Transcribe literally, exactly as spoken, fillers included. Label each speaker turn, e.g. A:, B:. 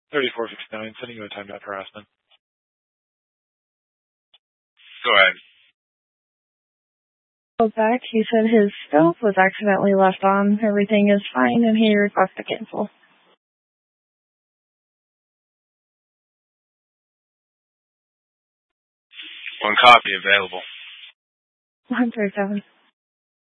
A: thirty-four fifty-nine, sending you a timeout harassment.
B: Go ahead.
C: Go back. He said his stove was accidentally left on. Everything is fine, and he requests to cancel.
B: One copy available.
C: one thirty-seven.